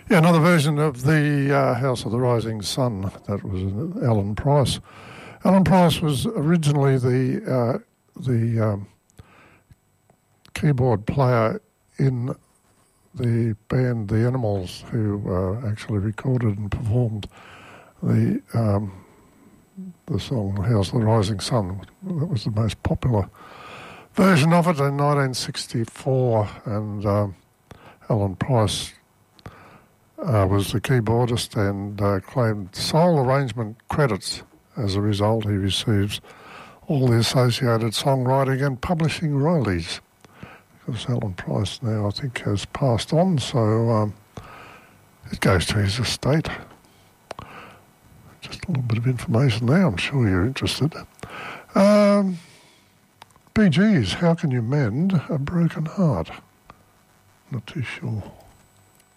Yeah, another version of the House of the Rising Sun. That was Alan Price. Alan Price was originally the keyboard player in the band The Animals, who actually recorded and performed the song House of the Rising Sun. That was the most popular version of it in 1964, and Alan Price was the keyboardist and claimed sole arrangement credits. As a result, he receives all the associated songwriting and publishing royalties. Because Alan Price now, I think, has passed on, so it goes to his estate. Just a little bit of information there, I'm sure you're interested. Bee Gees, How Can You Mend a Broken Heart? Not too sure.